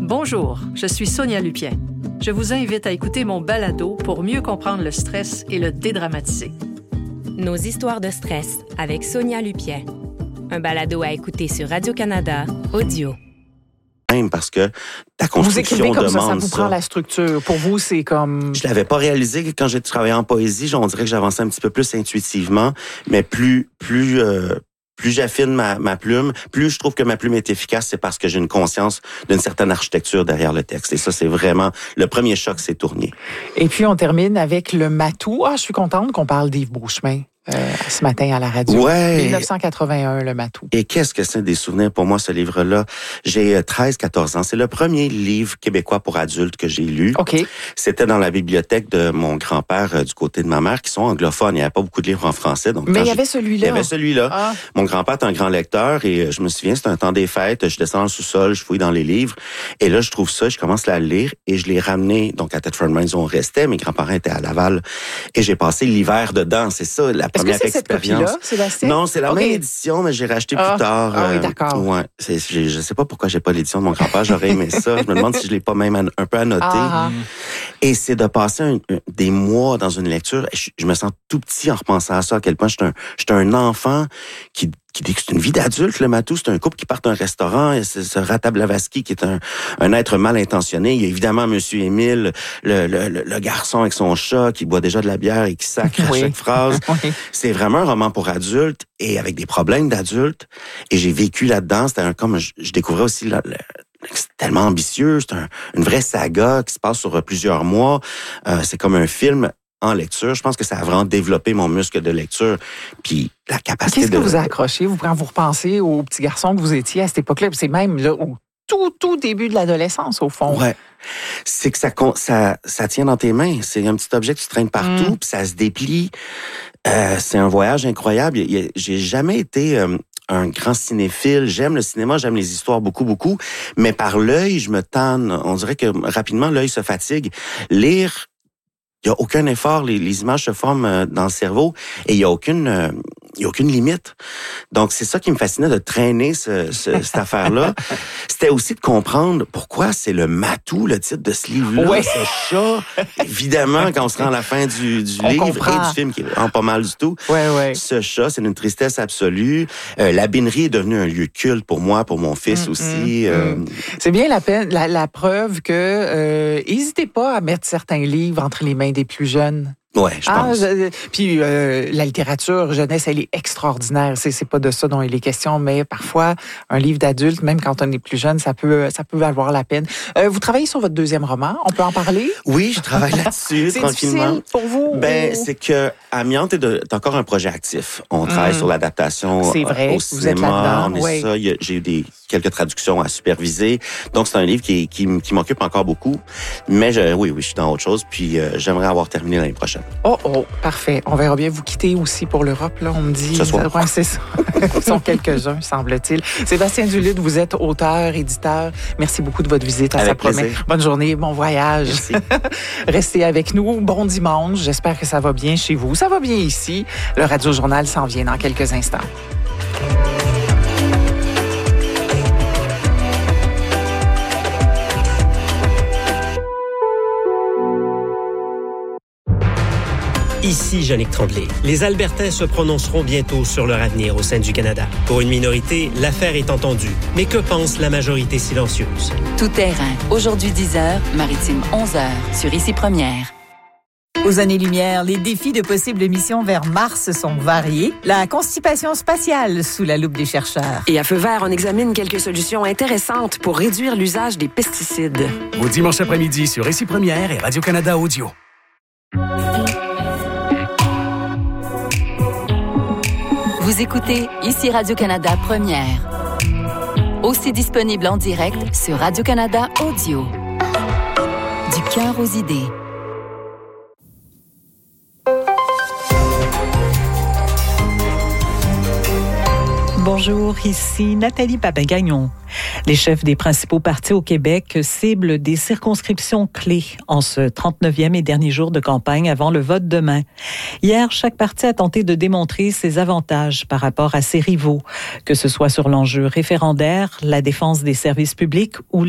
Bonjour, je suis Sonia Lupien. Je vous invite à écouter mon balado pour mieux comprendre le stress et le dédramatiser. Nos histoires de stress avec Sonia Lupien. Un balado à écouter sur Radio-Canada Audio. Parce que la construction vous écrivez comme demande ça vous prend la structure. Pour vous, c'est comme... Je l'avais pas réalisé que quand j'ai travaillé en poésie, on dirait que j'avançais un petit peu plus intuitivement, mais plus j'affine ma plume, plus je trouve que ma plume est efficace, c'est parce que j'ai une conscience d'une certaine architecture derrière le texte. Et ça, c'est vraiment le premier choc, c'est Tournier. Et puis, on termine avec le matou. Je suis contente qu'on parle d'Yves Beauchemin ce matin à la radio. Ouais. 1981, le matou. Et qu'est-ce que c'est des souvenirs pour moi, ce livre-là? J'ai 13-14 ans. C'est le premier livre québécois pour adultes que j'ai lu. OK. C'était dans la bibliothèque de mon grand-père du côté de ma mère, qui sont anglophones. Il n'y avait pas beaucoup de livres en français. Donc, mais il y avait celui-là. Il y avait celui-là. Ah. Mon grand-père est un grand lecteur et je me souviens, c'était un temps des fêtes. Je descends dans le sous-sol, je fouille dans les livres. Et là, je trouve ça, je commence à le lire et je l'ai ramené. Donc, à Thetford Mines, où on restait. Mes grands-parents étaient à Laval. Et j'ai passé l'hiver dedans. C'est ça, la première expérience. Cette copie-là, Sébastien? Non, c'est la même édition, mais j'ai racheté plus tard. Ah oui, d'accord. Ouais, je sais pas pourquoi j'ai pas l'édition de mon grand-père. J'aurais aimé ça. Je me demande si je l'ai pas même un peu annoté. Et c'est de passer des mois dans une lecture. Je me sens tout petit en repensant à ça, à quel point j'étais un enfant qui dit que c'est une vie d'adulte, le matou. C'est un couple qui part d'un restaurant. C'est ce Rata Blavatsky qui est un être mal intentionné. Il y a évidemment Monsieur Émile, le garçon avec son chat qui boit déjà de la bière et qui sacre à chaque phrase. Oui. C'est vraiment un roman pour adultes et avec des problèmes d'adultes. Et j'ai vécu là-dedans. C'était comme je découvrais aussi c'est tellement ambitieux. C'est une vraie saga qui se passe sur plusieurs mois. C'est comme un film en lecture. Je pense que ça a vraiment développé mon muscle de lecture. Puis la capacité Qu'est-ce que vous a accroché, quand vous repensez au petit garçon que vous étiez à cette époque-là? C'est même là, au tout début de l'adolescence, au fond. Ouais. C'est que ça tient dans tes mains. C'est un petit objet que tu traînes partout, puis ça se déplie. C'est un voyage incroyable. J'ai jamais été un grand cinéphile. J'aime le cinéma, j'aime les histoires beaucoup, beaucoup. Mais par l'œil, je me tanne. On dirait que rapidement, l'œil se fatigue. Lire, il y a aucun effort. Les images se forment dans le cerveau et il y a aucune limite. Donc, c'est ça qui me fascinait de traîner cette affaire-là. C'était aussi de comprendre pourquoi c'est le matou, le titre de ce livre-là. Ouais. Ce chat, évidemment, quand on se rend à la fin du livre comprend. et du film, qui est vraiment pas mal du tout. Ouais. Ce chat, c'est une tristesse absolue. La Binerie est devenue un lieu culte pour moi, pour mon fils aussi. C'est bien la preuve que n'hésitez pas à mettre certains livres entre les mains des plus jeunes. Ouais, je pense. Puis la littérature jeunesse, elle est extraordinaire. C'est pas de ça dont il est question, mais parfois un livre d'adulte, même quand on est plus jeune, ça peut valoir la peine. Vous travaillez sur votre deuxième roman. On peut en parler? Oui, je travaille là-dessus tranquillement. C'est difficile pour vous? C'est que Amiante est encore un projet actif. On travaille sur l'adaptation c'est vrai, au vous êtes cinéma. là-dedans, oui. J'ai eu quelques traductions à superviser. Donc, c'est un livre qui m'occupe encore beaucoup. Mais oui, je suis dans autre chose. Puis, j'aimerais avoir terminé l'année prochaine. Oh, parfait. On verra bien vous quitter aussi pour l'Europe, là, on me dit. Ce soir. Ouais, c'est ça. Ils sont quelques-uns, semble-t-il. Sébastien Dulude, vous êtes auteur, éditeur. Merci beaucoup de votre visite. Ça promet. Plaisir. Bonne journée, bon voyage. Merci. Restez avec nous. Bon dimanche. J'espère que ça va bien chez vous. Ça va bien ici. Le Radio Journal s'en vient dans quelques instants. Ici Jannick Tremblay. Les Albertains se prononceront bientôt sur leur avenir au sein du Canada. Pour une minorité, l'affaire est entendue. Mais que pense la majorité silencieuse? Tout terrain. Aujourd'hui 10h, Maritime 11h, sur Ici Première. Aux années-lumière, les défis de possibles missions vers Mars sont variés. La constipation spatiale sous la loupe des chercheurs. Et à Feu vert, on examine quelques solutions intéressantes pour réduire l'usage des pesticides. Au dimanche après-midi sur Ici Première et Radio-Canada Audio. Vous écoutez Ici Radio-Canada Première. Aussi disponible en direct sur Radio-Canada Audio. Du cœur aux idées. Bonjour, ici Nathalie Papin-Gagnon. Les chefs des principaux partis au Québec ciblent des circonscriptions clés en ce 39e et dernier jour de campagne avant le vote demain. Hier, chaque parti a tenté de démontrer ses avantages par rapport à ses rivaux, que ce soit sur l'enjeu référendaire, la défense des services publics ou